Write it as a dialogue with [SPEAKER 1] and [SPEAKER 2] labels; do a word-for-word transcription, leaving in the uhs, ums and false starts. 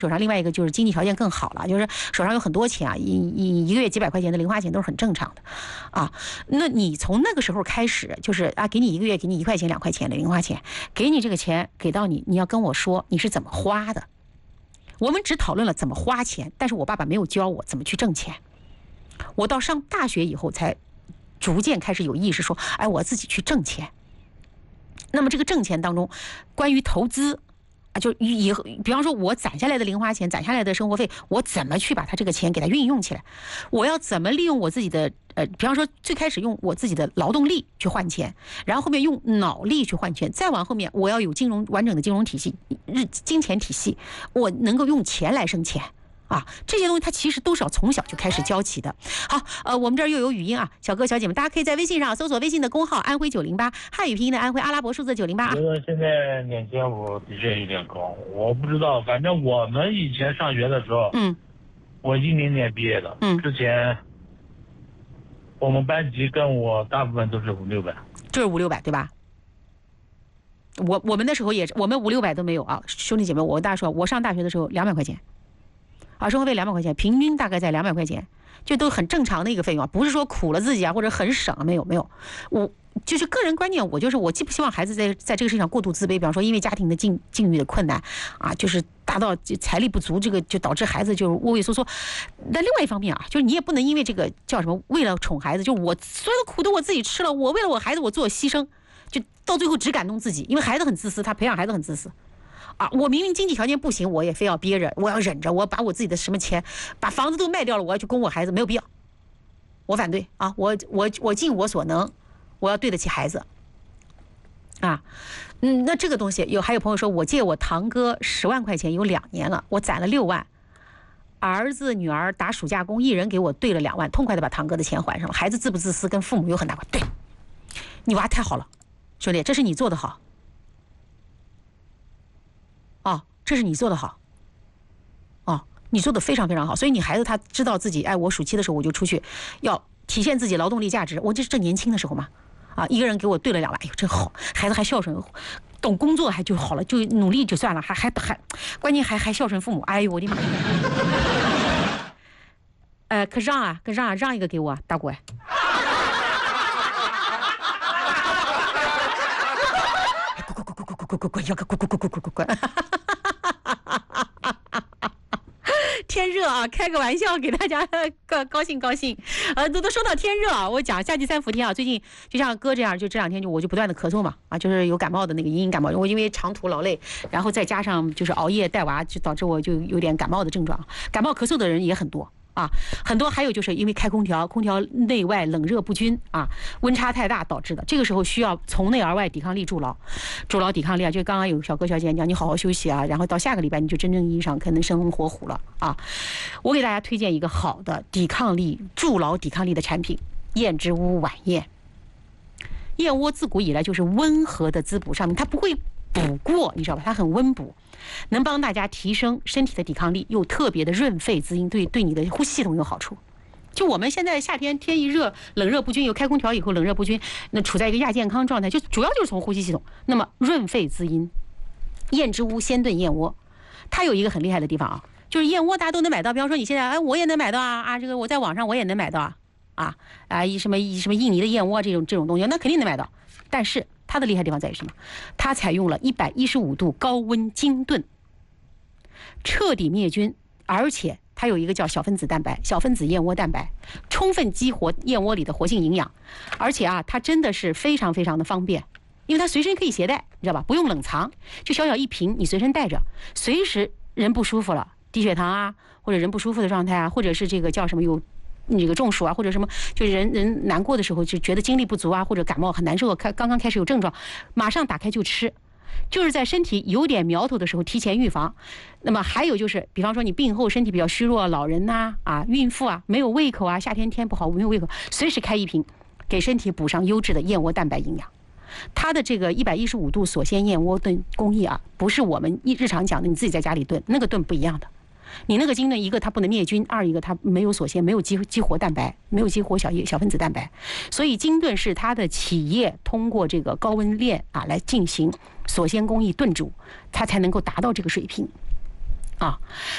[SPEAKER 1] 手上另外一个就是经济条件更好了，就是手上有很多钱啊，一一一个月几百块钱的零花钱都是很正常的，啊，那你从那个时候开始，就是啊，给你一个月给你一块钱两块钱的零花钱，给你这个钱给到你，你要跟我说你是怎么花的。我们只讨论了怎么花钱，但是我爸爸没有教我怎么去挣钱。我到上大学以后才逐渐开始有意识说，哎，我自己去挣钱。那么这个挣钱当中，关于投资。啊，就以比方说，我攒下来的零花钱，攒下来的生活费，我怎么去把它这个钱给它运用起来？我要怎么利用我自己的呃，比方说最开始用我自己的劳动力去换钱，然后后面用脑力去换钱，再往后面我要有金融完整的金融体系、日金钱体系，我能够用钱来生钱。啊，这些东西它其实都是要从小就开始教起的。好，呃，我们这儿又有语音啊，小哥小姐们，大家可以在微信上搜索微信的公号安徽九零八，汉语拼音的安徽，阿拉伯数字九零八。
[SPEAKER 2] 我觉得现在年轻我的确有点高，我不知道，反正我们以前上学的时候，
[SPEAKER 1] 嗯，
[SPEAKER 2] 我一零年毕业的，
[SPEAKER 1] 嗯，
[SPEAKER 2] 之前我们班级跟我大部分都是五六百，
[SPEAKER 1] 就是五六百对吧？我我们那时候也是，我们五六百都没有啊，兄弟姐妹，我跟大家说，我上大学的时候两百块钱。啊，生活费两百块钱，平均大概在两百块钱，就都很正常的一个费用啊，不是说苦了自己啊，或者很省，没有没有，我就是个人观念，我就是我既不希望孩子在在这个事情上过度自卑，比方说因为家庭的境境遇的困难啊，就是达到财力不足，这个就导致孩子就是畏畏缩缩。但另外一方面啊，就是你也不能因为这个叫什么，为了宠孩子，就我所有的苦都我自己吃了，我为了我孩子我做牺牲，就到最后只感动自己，因为孩子很自私，他培养孩子很自私。啊，我明明经济条件不行，我也非要憋着，我要忍着，我把我自己的什么钱，把房子都卖掉了，我要去供我孩子，没有必要。我反对啊，我我我尽我所能，我要对得起孩子。啊，嗯，那这个东西有还有朋友说，我借我堂哥十万块钱有两年了，我攒了六万，儿子女儿打暑假工，一人给我兑了两万，痛快的把堂哥的钱还上了。孩子自不自私跟父母有很大关系。对，你娃太好了，兄弟，这是你做的好。哦，这是你做的好，哦，你做的非常非常好，所以你孩子他知道自己，哎，我暑期的时候我就出去，要体现自己劳动力价值。我这正年轻的时候嘛，啊，一个人给我兑了两万，哎呦，真好，孩子还孝顺，懂工作还就好了，就努力就算了，还还还，关键还还孝顺父母，哎呦，我的妈！呃，可让啊，可让啊，让一个给我啊，大果。滚滚滚滚滚滚滚滚，要个滚滚滚滚滚滚滚！天热啊，开个玩笑给大家高高兴高兴。呃，都都说到天热啊，我讲夏季三伏天啊，最近就像哥这样，就这两天就我就不断的咳嗽嘛，啊，就是有感冒的那个隐隐感冒，我因为长途劳累，然后再加上就是熬夜带娃，就导致我就有点感冒的症状。感冒咳嗽的人也很多。啊，很多还有就是因为开空调，空调内外冷热不均啊，温差太大导致的。这个时候需要从内而外抵抗力筑牢，筑牢抵抗力啊。就刚刚有小哥小姐讲，你好好休息啊，然后到下个礼拜你就真正意义上可能生龙活虎了啊。我给大家推荐一个好的抵抗力、筑牢抵抗力的产品——燕之屋晚宴。燕窝自古以来就是温和的滋补上面，它不会补过，你知道吧？它很温补。能帮大家提升身体的抵抗力，又特别的润肺滋阴，对对你的呼吸系统有好处。就我们现在夏天天一热，冷热不均，有开空调以后冷热不均，那处在一个亚健康状态，就主要就是从呼吸系统。那么润肺滋阴，燕之屋鲜炖燕窝，它有一个很厉害的地方啊，就是燕窝大家都能买到，比方说你现在哎我也能买到啊啊，这个我在网上我也能买到啊啊啊一什么一什么印尼的燕窝这种这种东西，那肯定能买到，但是。它的厉害地方在于什么？它采用了一百一十五度高温精炖，彻底灭菌，而且它有一个叫小分子蛋白、小分子燕窝蛋白，充分激活燕窝里的活性营养。而且啊，它真的是非常非常的方便，因为它随身可以携带，你知道吧？不用冷藏，就小小一瓶，你随身带着，随时人不舒服了，低血糖啊，或者人不舒服的状态啊，或者是这个叫什么有。这个中暑啊，或者什么，就是人人难过的时候，就觉得精力不足啊，或者感冒很难受，开刚刚开始有症状，马上打开就吃，就是在身体有点苗头的时候提前预防。那么还有就是，比方说你病后身体比较虚弱，老人呐 啊, 啊，孕妇啊，没有胃口啊，夏天天不好没有胃口，随时开一瓶，给身体补上优质的燕窝蛋白营养。它的这个一百一十五度锁鲜燕窝炖工艺啊，不是我们日常讲的你自己在家里炖，那个炖不一样的。你那个精炖，一个它不能灭菌，二一个它没有锁鲜，没有激激活蛋白，没有激活小叶小分子蛋白，所以精炖是它的企业通过这个高温炼啊来进行锁鲜工艺炖煮，它才能够达到这个水平啊。